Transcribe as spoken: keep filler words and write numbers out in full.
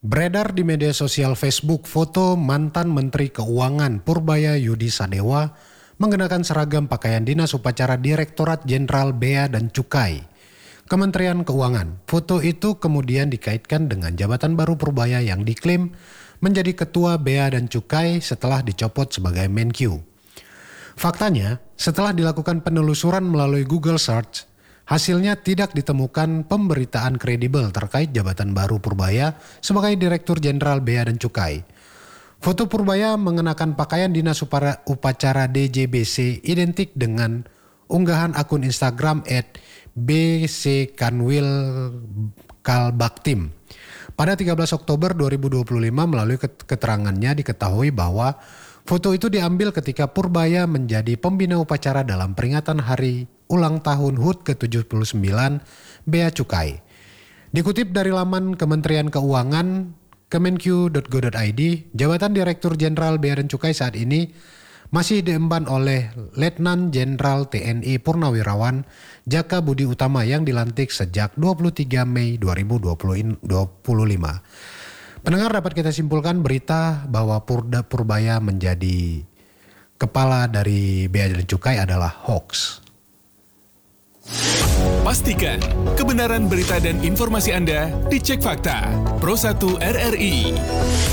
Beredar di media sosial Facebook foto mantan Menteri Keuangan Purbaya Yudi Sadewa mengenakan seragam pakaian dinas upacara Direktorat Jenderal Bea dan Cukai, Kementerian Keuangan. Foto itu kemudian dikaitkan dengan jabatan baru Purbaya yang diklaim menjadi Ketua Bea dan Cukai setelah dicopot sebagai Menkyu. Faktanya, setelah dilakukan penelusuran melalui Google Search, hasilnya tidak ditemukan pemberitaan kredibel terkait jabatan baru Purbaya sebagai Direktur Jenderal Bea dan Cukai. Foto Purbaya mengenakan pakaian dinas upacara D J B C identik dengan unggahan akun Instagram et B C Kanwil Kalbaktim. Pada tiga belas Oktober dua ribu dua puluh lima melalui keterangannya diketahui bahwa foto itu diambil ketika Purbaya menjadi pembina upacara dalam peringatan hari ulang tahun H U T ke tujuh puluh sembilan Bea Cukai. Dikutip dari laman Kementerian Keuangan kemenkyu dot go dot i d, jabatan Direktur Jenderal Bea dan Cukai saat ini masih diemban oleh Letnan Jenderal T N I Purnawirawan Jaka Budi Utama yang dilantik sejak dua puluh tiga Mei dua ribu dua puluh lima. Pendengar, dapat kita simpulkan berita bahwa Purda Purbaya menjadi kepala dari Bea dan Cukai adalah hoax. Pastikan kebenaran berita dan informasi Anda dicek fakta. Pro satu R R I.